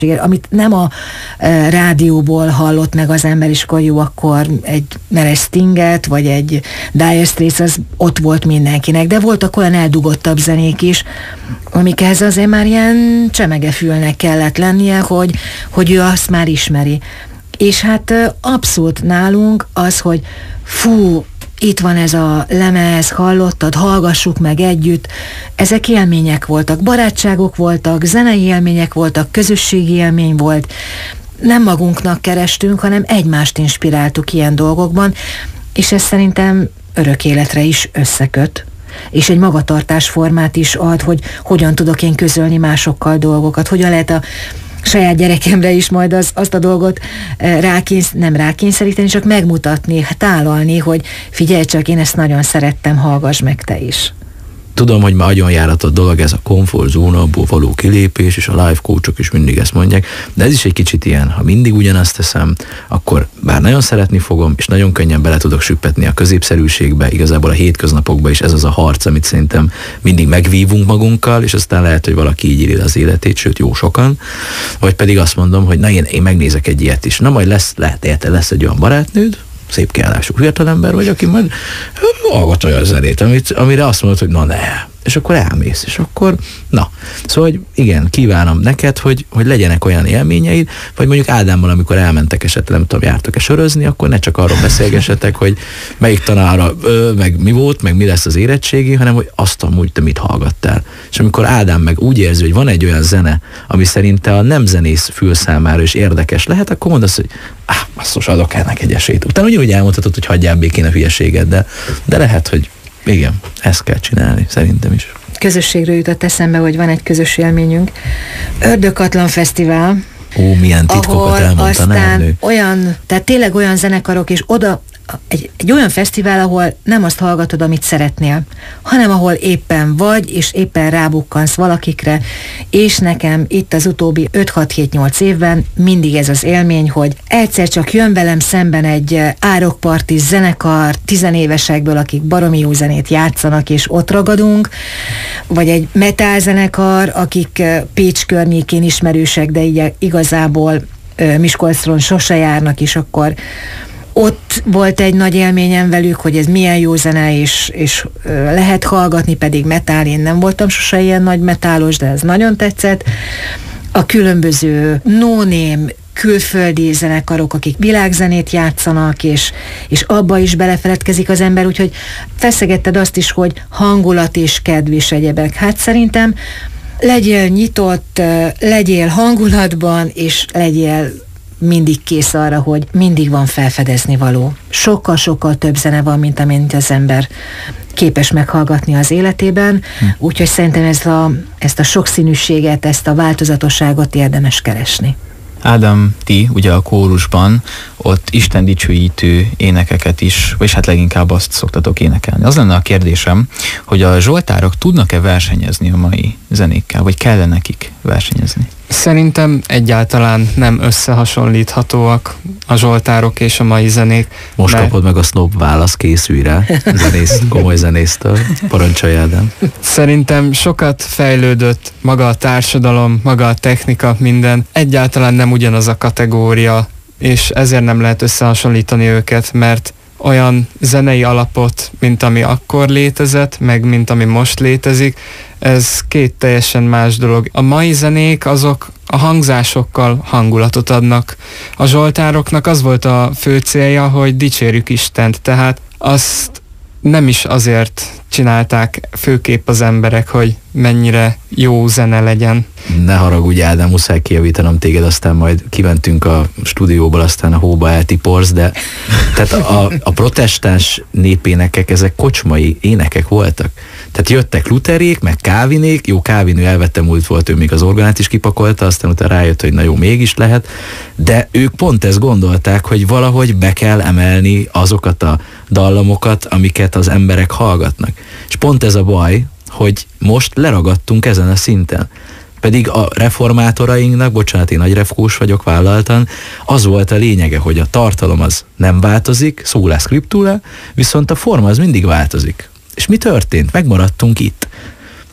amit nem a rádióból hallott meg az ember, és akkor jó, akkor egy meres Stinget, vagy egy Dire Straits, az ott volt mindenkinek, de voltak olyan eldugottabb zenék is, amikhez azért már ilyen csemegefülnek kellett lennie, hogy ő azt már ismeri. És hát abszolút nálunk az, hogy fú, itt van ez a lemez, hallottad, hallgassuk meg együtt. Ezek élmények voltak, barátságok voltak, zenei élmények voltak, közösségi élmény volt. Nem magunknak kerestünk, hanem egymást inspiráltuk ilyen dolgokban, és ez szerintem örök életre is összeköt. És egy magatartásformát is ad, hogy hogyan tudok én közölni másokkal dolgokat, hogyan lehet a saját gyerekemre is majd azt a dolgot nem rákényszeríteni, csak megmutatni, tálalni, hogy figyelj csak, én ezt nagyon szerettem, hallgass meg te is. Tudom, hogy már nagyon járatott dolog ez a komfortzónából való kilépés, és a life coachok is mindig ezt mondják, de ez is egy kicsit ilyen, ha mindig ugyanazt teszem, akkor bár nagyon szeretni fogom, és nagyon könnyen bele tudok süppetni a középszerűségbe, igazából a hétköznapokba is ez az a harc, amit szerintem mindig megvívunk magunkkal, és aztán lehet, hogy valaki így írja az életét, sőt jó sokan, vagy pedig azt mondom, hogy na én megnézek egy ilyet is, na majd lesz egy olyan barátnőd, szép kiállású fiatalember vagy, aki majd hallgat olyan zenét, amire azt mondod, hogy na ne, és akkor elmész, és akkor na. Szóval, hogy igen, kívánom neked, hogy legyenek olyan élményeid, vagy mondjuk Ádámmal, amikor elmentek esetleg, nem tudom, jártok-e sörözni, akkor ne csak arról beszélgessetek, hogy melyik tanára, meg mi volt, meg mi lesz az érettségi, hanem hogy azt amúgy te mit hallgattál. És amikor Ádám meg úgy érzi, hogy van egy olyan zene, ami szerinte a nem zenész fül számára is érdekes lehet, akkor mondd azt, hogy basszus, adok ennek egy esélyt. Utána ugyanúgy elmondhatod, hogy hagyjál békén a hülyeséget, de lehet, hogy igen, ezt kell csinálni, szerintem is. Közösségről jutott eszembe, hogy van egy közös élményünk. Ördögkatlan Fesztivál. Ó, milyen titkokat elmondta olyan, tehát tényleg olyan zenekarok, és oda egy olyan fesztivál, ahol nem azt hallgatod, amit szeretnél, hanem ahol éppen vagy, és éppen rábukkansz valakikre, és nekem itt az utóbbi 5-6-7-8 évben mindig ez az élmény, hogy egyszer csak jön velem szemben egy árokparti zenekar, tizenévesekből, akik baromi jó zenét játszanak, és ott ragadunk, vagy egy metal zenekar, akik Pécs környékén ismerősek, de így igazából Miskolcról sose járnak, és akkor ott volt egy nagy élményem velük, hogy ez milyen jó zene, és lehet hallgatni, pedig metál, én nem voltam sose ilyen nagy metálos, de ez nagyon tetszett. A különböző no-name külföldi zenekarok, akik világzenét játszanak, és abba is belefeledkezik az ember, úgyhogy feszegetted azt is, hogy hangulat és kedv és egyebek. Hát szerintem legyél nyitott, legyél hangulatban, és legyél mindig kész arra, hogy mindig van felfedezni való. Sokkal-sokkal több zene van, mint amint az ember képes meghallgatni az életében, úgyhogy szerintem ezt a sokszínűséget, ezt a változatosságot érdemes keresni. Ádám, ti ugye a kórusban ott Isten dicsőítő énekeket is, vagy hát leginkább azt szoktatok énekelni. Az lenne a kérdésem, hogy a zsoltárok tudnak-e versenyezni a mai zenékkel, vagy kell nekik versenyezni? Szerintem egyáltalán nem összehasonlíthatóak a zsoltárok és a mai zenék. Most kapod meg a snob válasz, készülj rá, komoly zenésztől. Parancsolj, Ádám. Szerintem sokat fejlődött maga a társadalom, maga a technika, minden. Egyáltalán nem ugyanaz a kategória, és ezért nem lehet összehasonlítani őket, mert olyan zenei alapot, mint ami akkor létezett, meg mint ami most létezik, ez két teljesen más dolog. A mai zenék azok a hangzásokkal hangulatot adnak. A zsoltároknak az volt a fő célja, hogy dicsérjük Istent, tehát azt nem is azért csinálták főképp az emberek, hogy mennyire jó zene legyen. Ne haragudj, Ádám, muszáj kijavítanom téged, aztán majd kimentünk a stúdióból, aztán a hóba eltiporsz, de tehát a protestáns népénekek, ezek kocsmai énekek voltak. Tehát jöttek Lutherék, meg Kávinék, jó, Kávin ő elvette múlt volt, ő még az orgonát is kipakolta, aztán utána rájött, hogy na jó, mégis lehet, de ők pont ezt gondolták, hogy valahogy be kell emelni azokat a dallamokat, amiket az emberek hallgatnak. És pont ez a baj, hogy most leragadtunk ezen a szinten. Pedig a reformátorainknak, bocsánat, én nagy refkós vagyok vállaltan, az volt a lényege, hogy a tartalom az nem változik, szóla scriptura, viszont a forma az mindig változik. És mi történt? Megmaradtunk itt.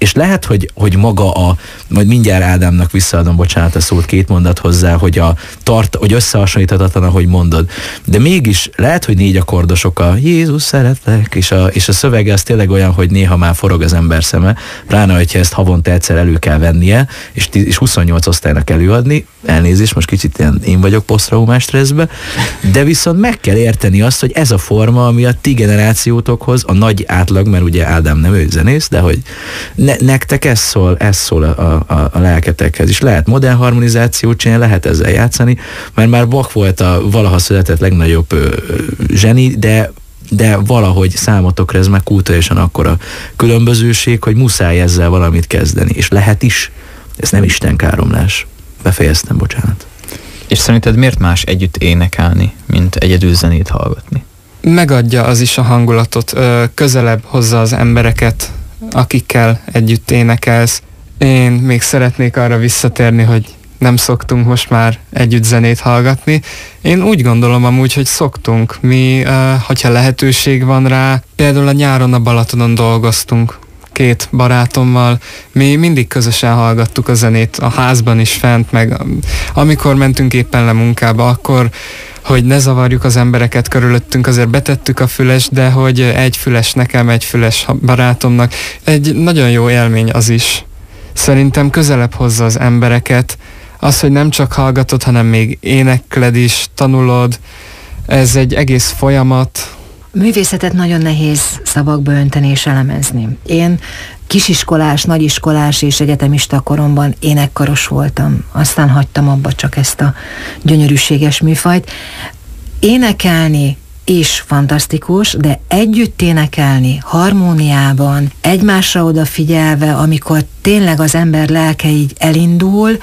És lehet, hogy maga majd mindjárt Ádámnak visszaadom, bocsánat a szót, 2 mondat hozzá, hogy összehasonlíthatatlan, ahogy mondod. De mégis lehet, hogy 4 akkordosok a Jézus szeretlek, és a szövege az tényleg olyan, hogy néha már forog az ember szeme, pláne, hogyha ezt havonta egyszer elő kell vennie, és 28 osztálynak előadni, elnézést, most kicsit én vagyok posztraumás stresszbe, de viszont meg kell érteni azt, hogy ez a forma, ami a ti generációtokhoz, a nagy átlag, mert ugye Ádám nem ő zenész, de hogy nektek ez szól a lelketekhez, és lehet modern harmonizációt csinálni, lehet ezzel játszani, mert már Bach volt a valaha született legnagyobb zseni, de valahogy számotokra ez meg kulturálisan akkora különbözőség, hogy muszáj ezzel valamit kezdeni, és lehet is. Ez nem istenkáromlás. Befejeztem, bocsánat. És szerinted miért más együtt énekelni, mint egyedül zenét hallgatni? Megadja az is a hangulatot, közelebb hozza az embereket, akikkel együtt énekelsz. Én még szeretnék arra visszatérni, hogy nem szoktunk most már együtt zenét hallgatni. Én úgy gondolom amúgy, hogy szoktunk. Mi, hogyha lehetőség van rá, például a nyáron a Balatonon dolgoztunk 2 barátommal, mi mindig közösen hallgattuk a zenét, a házban is fent, meg amikor mentünk éppen le munkába, akkor, hogy ne zavarjuk az embereket körülöttünk, azért betettük a füles, de hogy egy füles nekem, egy füles barátomnak. Egy nagyon jó élmény az is. Szerintem közelebb hozza az embereket, az, hogy nem csak hallgatod, hanem még énekled is, tanulod, ez egy egész folyamat. Művészetet nagyon nehéz szavakba önteni és elemezni. Én kisiskolás, nagyiskolás és egyetemista koromban énekkaros voltam. Aztán hagytam abba csak ezt a gyönyörűséges műfajt. Énekelni is fantasztikus, de együtt énekelni, harmóniában, egymásra odafigyelve, amikor tényleg az ember lelke így elindul,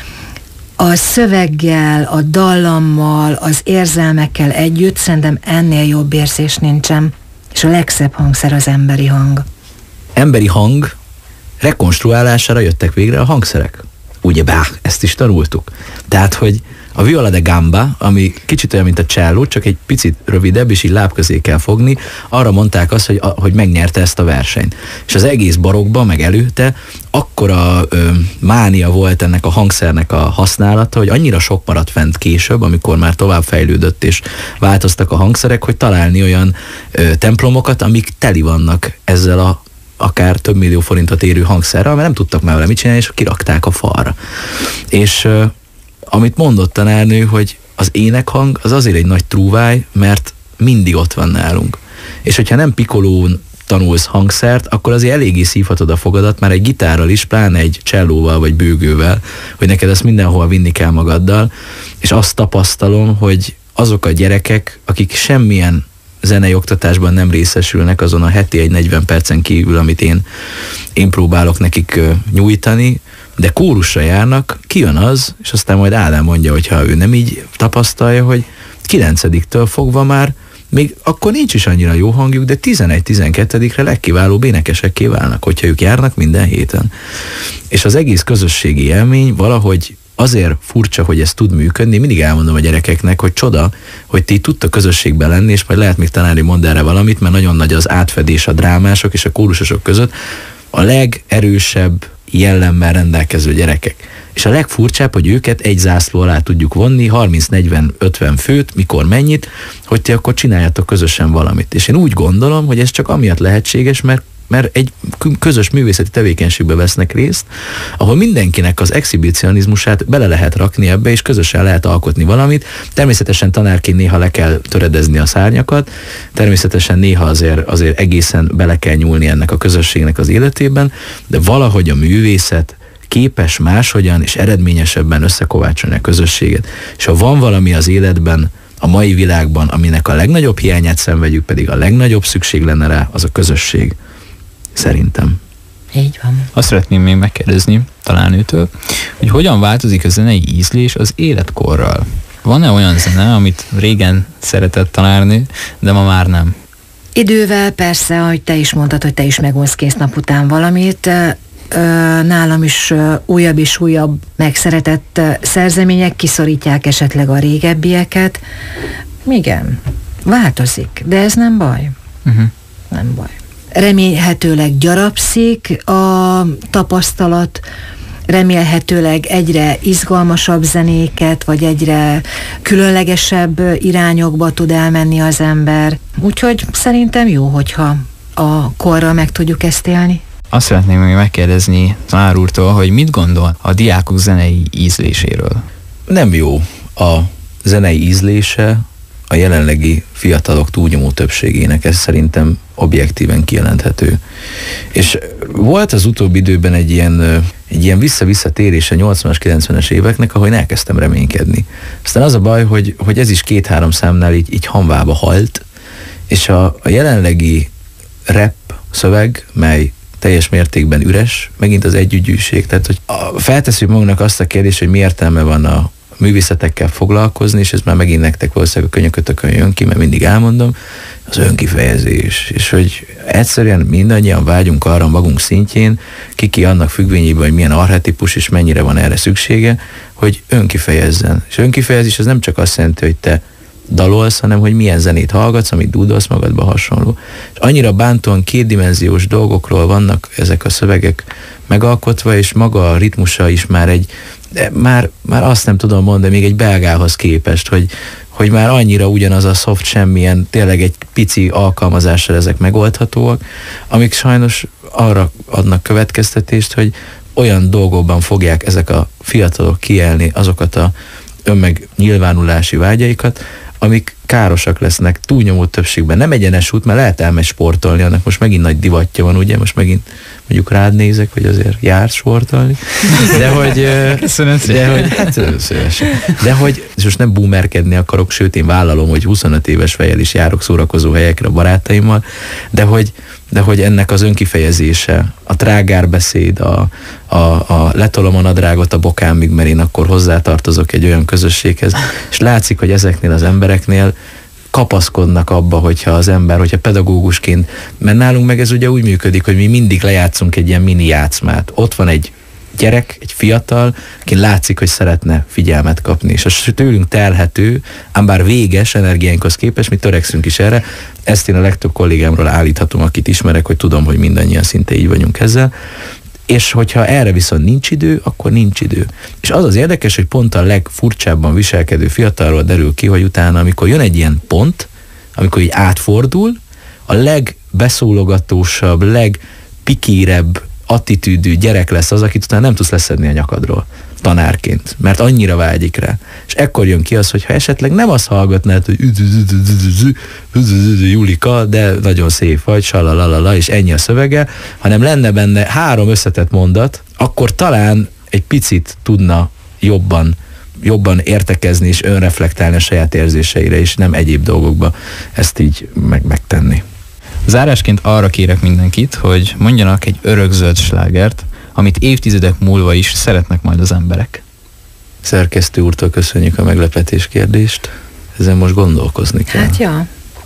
a szöveggel, a dallammal, az érzelmekkel együtt, szerintem ennél jobb érzés nincsen. És a legszebb hangszer az emberi hang. Emberi hang rekonstruálására jöttek végre a hangszerek. Ugye ezt is tanultuk. Tehát, hogy a viola da gamba, ami kicsit olyan, mint a cselló, csak egy picit rövidebb, és így láb közé kell fogni, arra mondták azt, hogy megnyerte ezt a versenyt. És az egész barokban, meg előtte, akkora mánia volt ennek a hangszernek a használata, hogy annyira sok maradt fent később, amikor már tovább fejlődött, és változtak a hangszerek, hogy találni olyan templomokat, amik teli vannak ezzel a akár több millió forintot érő hangszerrel, mert nem tudtak már vele mit csinálni, és kirakták a falra. És amit mondott tanárnő, hogy az énekhang az azért egy nagy trúváj, mert mindig ott van nálunk. És hogyha nem pikolón tanulsz hangszert, akkor azért eléggé szívhatod a fogadat, már egy gitárral is, pláne egy csellóval vagy bőgővel, hogy neked ezt mindenhol vinni kell magaddal, és azt tapasztalom, hogy azok a gyerekek, akik semmilyen zenei oktatásban nem részesülnek azon a heti egy 40 percen kívül, amit én próbálok nekik nyújtani, de kórusra járnak, kijön az, és aztán majd Ádám mondja, hogyha ő nem így tapasztalja, hogy 9-től fogva már még akkor nincs is annyira jó hangjuk, de 11-12-re legkiválóbb énekesekké válnak, hogyha ők járnak minden héten. És az egész közösségi élmény valahogy azért furcsa, hogy ez tud működni. Mindig elmondom a gyerekeknek, hogy csoda, hogy ti tudtok közösségben lenni, és majd lehet még tanári mond erre valamit, mert nagyon nagy az átfedés a drámások és a kórusosok között. A legerősebb jellemmel rendelkező gyerekek. És a legfurcsább, hogy őket egy zászló alá tudjuk vonni, 30-40-50 főt, mikor mennyit, hogy ti akkor csináljátok közösen valamit. És én úgy gondolom, hogy ez csak amiatt lehetséges, mert egy közös művészeti tevékenységbe vesznek részt, ahol mindenkinek az exhibicionizmusát bele lehet rakni ebbe, és közösen lehet alkotni valamit. Természetesen tanárként néha le kell töredezni a szárnyakat, természetesen néha azért egészen bele kell nyúlni ennek a közösségnek az életében, de valahogy a művészet képes máshogyan és eredményesebben összekovácsolni a közösséget. És ha van valami az életben, a mai világban, aminek a legnagyobb hiányát szenvedjük, pedig a legnagyobb szükség lenne rá, az a közösség. Szerintem. Így van. Azt szeretném még megkérdezni talán őtől, hogy hogyan változik a zenei ízlés az életkorral? Van-e olyan zene, amit régen szeretett tanárnő, de ma már nem? Idővel persze, ahogy te is mondtad, hogy te is megvonsz kész nap után valamit, nálam is újabb és újabb megszeretett szerzemények kiszorítják esetleg a régebbieket. Igen, változik, de ez nem baj. Nem baj. remélhetőleg gyarapszik a tapasztalat, remélhetőleg egyre izgalmasabb zenéket, vagy egyre különlegesebb irányokba tud elmenni az ember. Úgyhogy szerintem jó, hogyha a korral meg tudjuk ezt élni. Azt szeretném még megkérdezni Már úrtól, hogy mit gondol a diákok zenei ízléséről? Nem jó a zenei ízlése a jelenlegi fiatalok túlnyomó többségének, ez szerintem objektíven kijelenthető. És volt az utóbbi időben egy ilyen vissza-visszatérése 80-as, 90-es éveknek, ahol én elkezdtem reménykedni. Aztán az a baj, hogy ez is 2-3 számnál így hamvába halt, és a jelenlegi rap szöveg, mely teljes mértékben üres, megint az együgyűség. Tehát, hogy feltesszük magunknak azt a kérdést, hogy mi értelme van a művészetekkel foglalkozni, és ez már megint nektek valószínűleg a könyökötökön jön ki, mert mindig elmondom, az önkifejezés. És hogy egyszerűen mindannyian vágyunk arra magunk szintjén, ki annak függvényében, hogy milyen archetipus és mennyire van erre szüksége, hogy önkifejezzen. És önkifejezés az nem csak azt jelenti, hogy te dalolsz, hanem hogy milyen zenét hallgatsz, amit dúdolsz magadba hasonló. És annyira bántóan kétdimenziós dolgokról vannak ezek a szövegek megalkotva, és maga a ritmusa is már azt nem tudom mondani, még egy belgához képest, hogy már annyira ugyanaz a szoft semmilyen, tényleg egy pici alkalmazással ezek megoldhatóak, amik sajnos arra adnak következtetést, hogy olyan dolgokban fogják ezek a fiatalok kiélni azokat a önmegnyilvánulási vágyaikat, amik károsak lesznek túlnyomó többségben. Nem egyenes út, mert lehet elmegy sportolni, annak most megint nagy divatja van, ugye? Most megint mondjuk rád nézek, hogy azért jársz sportolni. De hogy és most nem boomerkedni akarok, sőt én vállalom, hogy 25 éves fejjel is járok szórakozó helyekre a barátaimmal, de hogy ennek az önkifejezése, a trágárbeszéd, a letolom a nadrágot a bokámig, mert én akkor hozzátartozok egy olyan közösséghez, és látszik, hogy ezeknél az embereknél kapaszkodnak abba, hogyha pedagógusként, mert nálunk meg ez ugye úgy működik, hogy mi mindig lejátszunk egy ilyen mini játszmát. Ott van egy gyerek, egy fiatal, aki látszik, hogy szeretne figyelmet kapni, és az tőlünk telhető, ám bár véges energiánkhoz képest, mi törekszünk is erre. Ezt én a legtöbb kollégámról állíthatom, akit ismerek, hogy tudom, hogy mindannyian szinte így vagyunk ezzel. És hogyha erre viszont nincs idő, akkor nincs idő. És az az érdekes, hogy pont a legfurcsábban viselkedő fiatalról derül ki, hogy utána, amikor jön egy ilyen pont, amikor így átfordul, a legbeszólogatósabb, legpikírebb attitűdű gyerek lesz az, akit utána nem tudsz leszedni a nyakadról tanárként, mert annyira vágyik rá. És ekkor jön ki az, hogyha esetleg nem azt hallgatnád, hogy Julika, de nagyon szép vagy, salalalala, és ennyi a szövege, hanem lenne benne 3 összetett mondat, akkor talán egy picit tudna jobban értekezni és önreflektálni a saját érzéseire, és nem egyéb dolgokba ezt így megtenni. Zárásként arra kérek mindenkit, hogy mondjanak egy örökzöld slágert, amit évtizedek múlva is szeretnek majd az emberek. Szerkesztő úrtól köszönjük a meglepetés kérdést. Ezen most gondolkozni kell. Hát ja.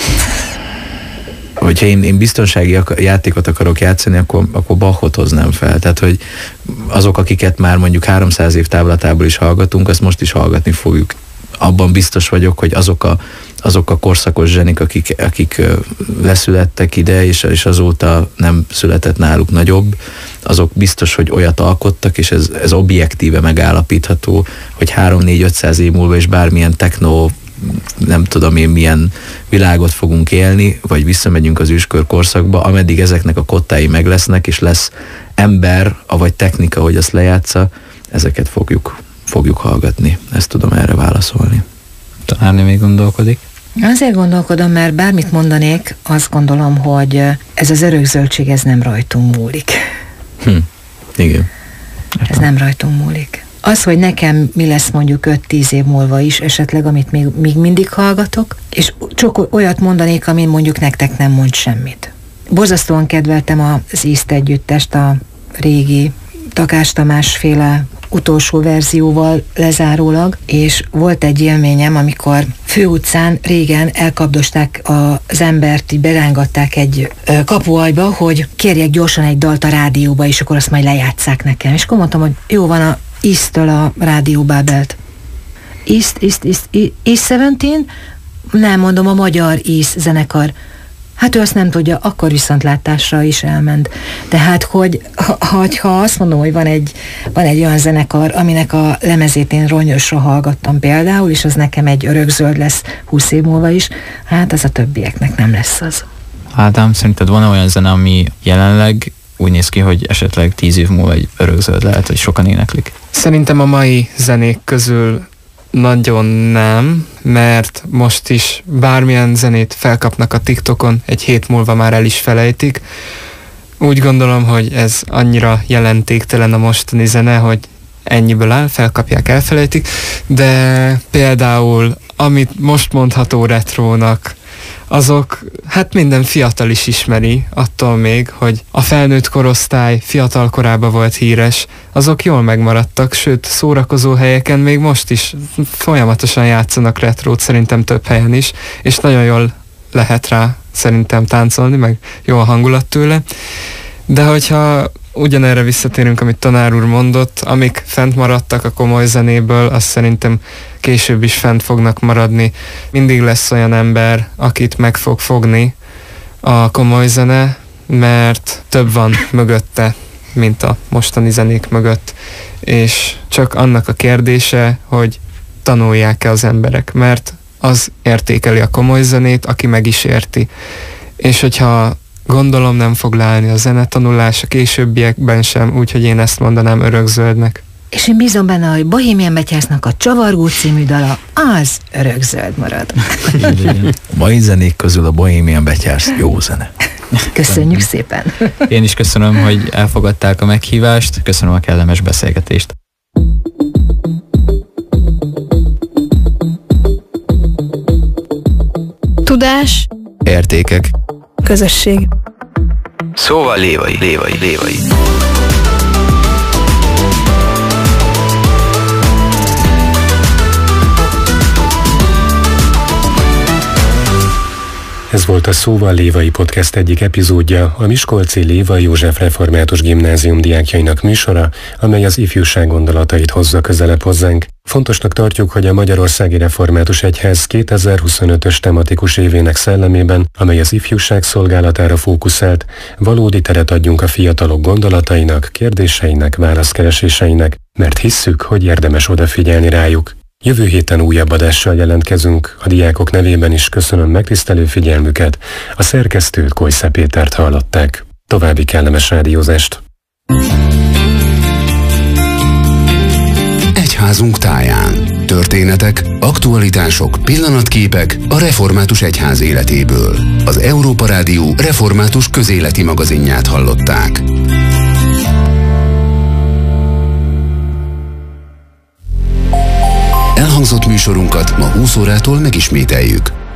Hogyha én biztonsági játékot akarok játszani, akkor Bachot hoznám fel. Tehát, hogy azok, akiket már mondjuk 300 év távlatából is hallgatunk, azt most is hallgatni fogjuk. Abban biztos vagyok, hogy azok a korszakos zsenik, akik leszülettek ide, és azóta nem született náluk nagyobb, azok biztos, hogy olyat alkottak, és ez objektíve megállapítható, hogy 3-4-500 év múlva is bármilyen techno, nem tudom én milyen világot fogunk élni, vagy visszamegyünk az őskör korszakba, ameddig ezeknek a kottái meg lesznek, és lesz ember, vagy technika, hogy azt lejátsza, ezeket fogjuk hallgatni. Ezt tudom erre válaszolni. Tanárnő még gondolkodik? Azért gondolkodom, mert bármit mondanék, azt gondolom, hogy ez az örökzöldség, ez nem rajtunk múlik. Igen. Ez nem rajtunk múlik. Az, hogy nekem mi lesz mondjuk 5-10 év múlva is, esetleg, amit még mindig hallgatok, és csak olyat mondanék, amin mondjuk nektek nem mond semmit. Borzasztóan kedveltem az East együttest, a régi Takács Tamás féle utolsó verzióval lezárólag, és volt egy élményem, amikor főutcán régen elkapdosták az embert, így berángatták egy kapualjba, hogy kérjek gyorsan egy dalt a rádióba, és akkor azt majd lejátsszák nekem. És akkor mondtam, hogy jó van, a East-től a Rádió Bábelt. East 17? Nem, mondom, a magyar East zenekar. Hát ő azt nem tudja, akkor viszontlátásra is elment. Tehát, hogy ha azt mondom, hogy van egy olyan zenekar, aminek a lemezét én rongyosra hallgattam például, és az nekem egy örökzöld lesz 20 év múlva is, hát az a többieknek nem lesz az. Ádám, szerinted van olyan zene, ami jelenleg úgy néz ki, hogy esetleg 10 év múlva egy örökzöld lehet, hogy sokan éneklik? Szerintem a mai zenék közül nagyon nem, mert most is bármilyen zenét felkapnak a TikTokon, egy hét múlva már el is felejtik. Úgy gondolom, hogy ez annyira jelentéktelen a mostani zene, hogy ennyiből áll, felkapják, elfelejtik, de például, amit most mondható retrónak, azok, hát minden fiatal is ismeri, attól még, hogy a felnőtt korosztály fiatal korában volt híres, azok jól megmaradtak, sőt, szórakozó helyeken még most is folyamatosan játszanak retrót, szerintem több helyen is, és nagyon jól lehet rá szerintem táncolni, meg jó a hangulat tőle. De hogyha ugyanerre visszatérünk, amit tanár úr mondott, amik fent maradtak a komoly zenéből, azt szerintem később is fent fognak maradni. Mindig lesz olyan ember, akit meg fog fogni a komoly zene, mert több van mögötte, mint a mostani zenék mögött. És csak annak a kérdése, hogy tanulják-e az emberek, mert az értékeli a komoly zenét, aki meg is érti. És hogyha gondolom nem fog leállni a zenetanulás a későbbiekben sem, úgyhogy én ezt mondanám örökzöldnek. És én bízom benne, hogy Bohemian Betyásznak a Csavargó című dala az örökzöld marad. A mai zenék közül a Bohemian Betyász jó zene. Köszönjük szépen. Én is köszönöm, hogy elfogadták a meghívást, köszönöm a kellemes beszélgetést. Tudás, Értékek, közösség. szóval lévai. Ez volt a Szóval Lévai Podcast egyik epizódja, a miskolci Lévai József Református Gimnázium diákjainak műsora, amely az ifjúság gondolatait hozza közelebb hozzánk. Fontosnak tartjuk, hogy a Magyarországi Református Egyház 2025-ös tematikus évének szellemében, amely az ifjúság szolgálatára fókuszált, valódi teret adjunk a fiatalok gondolatainak, kérdéseinek, válaszkereséseinek, mert hisszük, hogy érdemes odafigyelni rájuk. Jövő héten újabb adással jelentkezünk, a diákok nevében is köszönöm megtisztelő figyelmüket, a szerkesztőt Kojsze Pétert hallották. További kellemes rádiózást! Egyházunk táján. Történetek, aktualitások, pillanatképek a Református Egyház életéből. Az Európa Rádió református közéleti magazinját hallották. Elhangzott műsorunkat ma 20 órától megismételjük.